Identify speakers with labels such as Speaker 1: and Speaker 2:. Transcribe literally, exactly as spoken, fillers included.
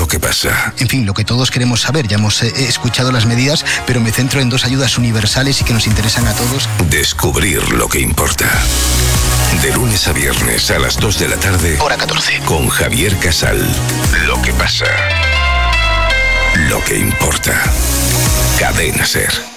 Speaker 1: que pasa.
Speaker 2: En fin, lo que todos queremos saber. Ya hemos eh, escuchado las medidas, pero me centro en dos ayudas universales y que nos interesan a todos.
Speaker 1: Descubrir lo que importa. De lunes a viernes a las dos de la tarde.
Speaker 2: Hora catorce.
Speaker 1: Con Javier Casal. Lo que pasa. Lo que importa. Cadena SER.